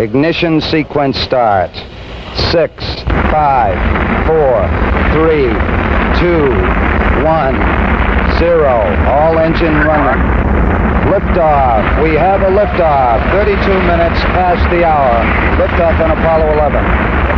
Ignition sequence start. 6, 5, 4, 3, 2, 1, 0. All engine running. Liftoff. We have a liftoff. 32 minutes past the hour. Liftoff on Apollo 11.